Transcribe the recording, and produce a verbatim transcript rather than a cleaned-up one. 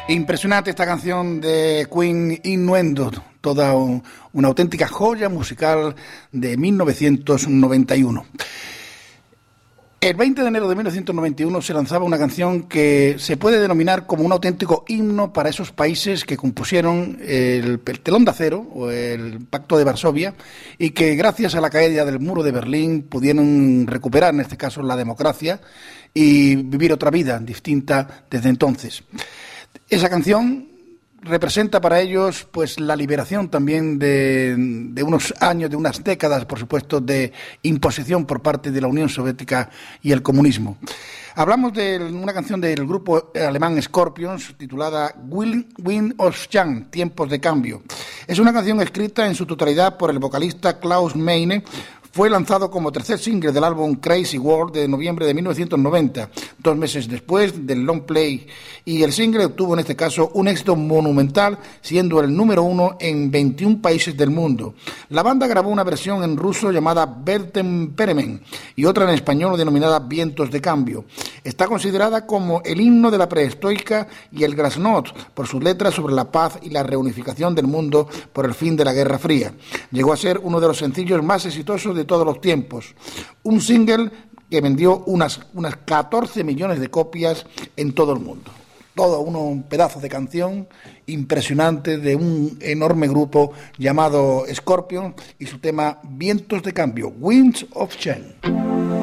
Impresionante esta canción de Queen, Innuendo, toda un, una auténtica joya musical de mil novecientos noventa y uno. El veinte de enero de mil novecientos noventa y uno se lanzaba una canción que se puede denominar como un auténtico himno para esos países que compusieron el, el telón de acero o el Pacto de Varsovia y que gracias a la caída del muro de Berlín pudieron recuperar en este caso la democracia y vivir otra vida distinta desde entonces. Esa canción representa para ellos pues la liberación también de, de unos años, de unas décadas, por supuesto, de imposición por parte de la Unión Soviética y el comunismo. Hablamos de una canción del grupo alemán Scorpions titulada Wind of Change, Tiempos de Cambio. Es una canción escrita en su totalidad por el vocalista Klaus Meine. Fue lanzado como tercer single del álbum Crazy World de noviembre de mil novecientos noventa, dos meses después del long play, y el single obtuvo en este caso un éxito monumental, siendo el número uno en veintiún países del mundo. La banda grabó una versión en ruso llamada Vertemperement y otra en español denominada Vientos de Cambio. Está considerada como el himno de la prehistórica y el Glasnost por sus letras sobre la paz y la reunificación del mundo por el fin de la Guerra Fría. Llegó a ser uno de los sencillos más exitosos de todos los tiempos. Un single que vendió unas, unas catorce millones de copias en todo el mundo. Todo uno, un pedazo de canción impresionante de un enorme grupo llamado Scorpion y su tema Vientos de Cambio, Winds of Change.